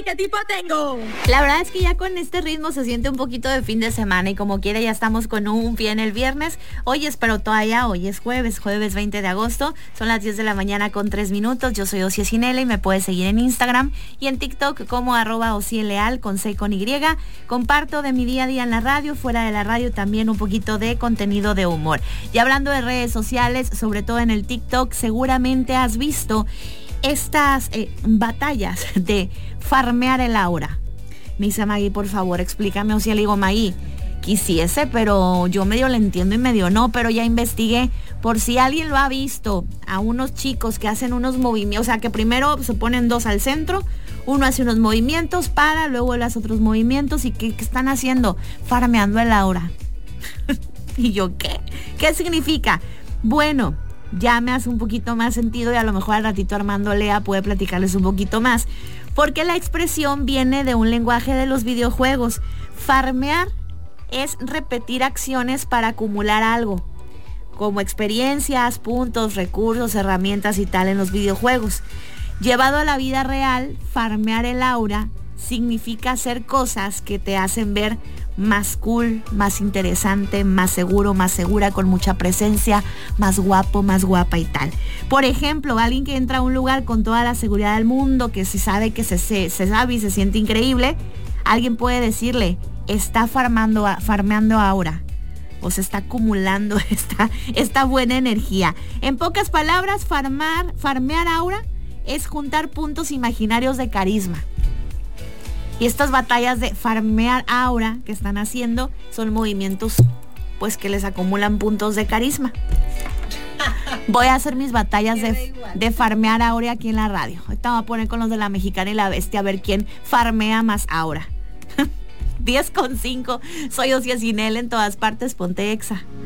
qué tipo tengo. La verdad es que ya con este ritmo se siente un poquito de fin de semana y como quiera ya estamos con un pie en el viernes. Hoy es jueves 20 de agosto. Son las 10 de la mañana con 3 minutos. Yo soy Ocie Cinele y me puedes seguir en Instagram y en TikTok como @OcieLeal con C con Y. Comparto de mi día a día en la radio, fuera de la radio también un poquito de contenido de humor. Y hablando de redes sociales, sobre todo en el TikTok, seguramente has visto estas batallas de farmear el aura. Me dice Maggie, por favor, explícame. O si le digo, Maggie, quisiese, pero yo medio le entiendo y medio no, pero ya investigué. Por si alguien lo ha visto, a unos chicos que hacen unos movimientos, o sea, que primero se ponen dos al centro, uno hace unos movimientos, luego él hace otros movimientos, y ¿qué están haciendo? Farmeando el aura. ¿Y yo qué? ¿Qué significa? Bueno, ya me hace un poquito más sentido y a lo mejor al ratito Armando Lea puede platicarles un poquito más, porque la expresión viene de un lenguaje de los videojuegos. Farmear es repetir acciones para acumular algo, como experiencias, puntos, recursos, herramientas y tal en los videojuegos. Llevado a la vida real, farmear el aura significa hacer cosas que te hacen ver más cool, más interesante, más seguro, más segura, con mucha presencia, más guapo, más guapa y tal. Por ejemplo, alguien que entra a un lugar con toda la seguridad del mundo, que se sabe que se sabe y se siente increíble, alguien puede decirle, está farmeando aura, o se está acumulando esta buena energía. En pocas palabras, farmear aura es juntar puntos imaginarios de carisma. Y estas batallas de farmear aura que están haciendo son movimientos pues que les acumulan puntos de carisma. Voy a hacer mis batallas de farmear aura aquí en la radio. Ahorita voy a poner con los de La Mexicana y La Bestia a ver quién farmea más aura. 10:05. Soy Ocie Cinele, en todas partes, ponte Exa.